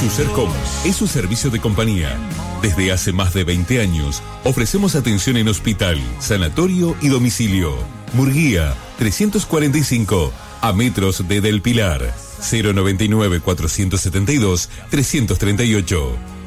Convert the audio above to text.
Usercom es su servicio de compañía. Desde hace más de 20 años, ofrecemos atención en hospital, sanatorio y domicilio. Murguía, 345, a metros de Del Pilar. 099-472-338.